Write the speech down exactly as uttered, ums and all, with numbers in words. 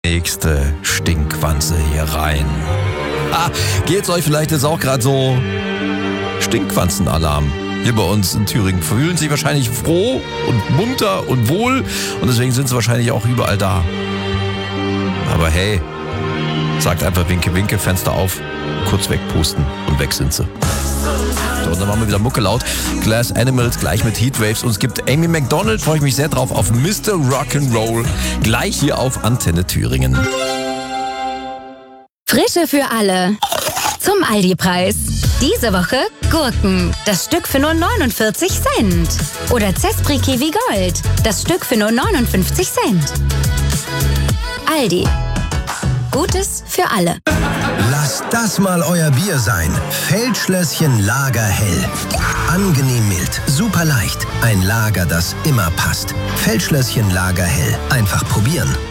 Nächste Stinkwanze hier rein. Ah, geht's euch vielleicht jetzt auch gerade so? Stinkwanzenalarm. Hier bei uns in Thüringen fühlen sich wahrscheinlich froh und munter und wohl und deswegen sind sie wahrscheinlich auch überall da. Aber hey, sagt einfach Winke, Winke, Fenster auf, kurz wegpusten und weg sind sie. So, und dann machen wir wieder Mucke laut. Glass Animals gleich mit Heatwaves und es gibt Amy Macdonald, freue ich mich sehr drauf, auf Mister Rock'n'Roll, gleich hier auf Antenne Thüringen. Frische für alle. Zum Aldi-Preis. Diese Woche Gurken. Das Stück für nur neunundvierzig Cent. Oder Zespri Kiwi Gold. Das Stück für nur neunundfünfzig Cent. Aldi. Gutes für alle. Lasst das mal euer Bier sein. Feldschlösschen Lager Hell. Angenehm mild, super leicht. Ein Lager, das immer passt. Feldschlösschen Lager Hell. Einfach probieren.